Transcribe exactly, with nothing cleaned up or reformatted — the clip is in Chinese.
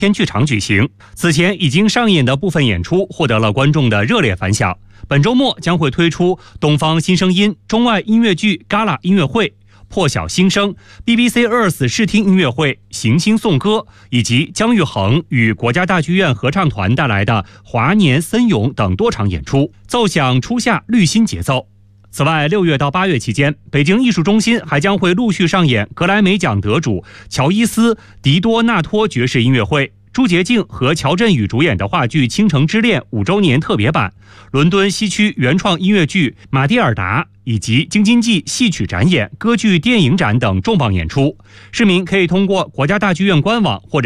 天剧场举行。此前已经上演的部分演出获得了观众的热烈反响。本周末将会推出东方新声音中外音乐剧 Gala 音乐会、破晓新生 B B C Earth 视听音乐会、行星颂歌，以及姜育恒与国家大剧院合唱团带来的华年森咏等多场演出，奏响初夏绿心节奏。此外，六月到八月期间，北京艺术中心还将会陆续上演格莱美奖得主乔伊斯·迪多纳托爵士音乐会、朱洁静和乔振宇主演的话剧《倾城之恋》五周年特别版、伦敦西区原创音乐剧《马蒂尔达》以及京津冀戏曲展演、歌剧电影展等重磅演出。市民可以通过国家大剧院官网或者